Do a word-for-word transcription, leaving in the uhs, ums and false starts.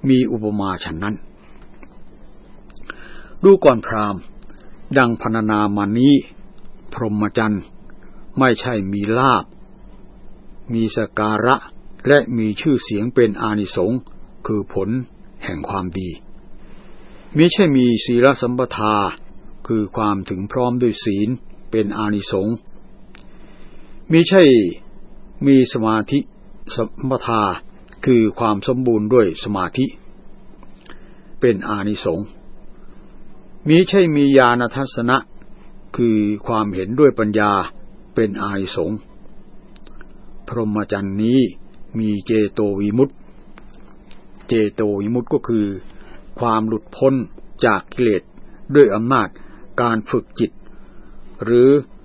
มีอุปมาฉันนั้นดูก่อนพราหมณ์ดังพรรณนามานี้พรหมจรรย์ไม่ใช่มีลาภมีสักการะและมีชื่อเสียงเป็นอานิสงส์คือผลแห่งความดีมิใช่มีศีลสัมปทาคือความถึงพร้อมด้วยศีลเป็นอานิสงส์มิใช่มีสมาธิสัมปทาคือความสมบูรณ์ด้วยสมาธิเป็นอานิสงส์มิใช่มีญาณทัศนะคือความเห็นด้วยปัญญาเป็นอานิสงส์พรหมจรรย์นี้มีเจโตวิมุตติเจโตวิมุตติก็คือความหลุดพ้นจากกิเลสด้วยอำนาจการฝึกจิตหรือ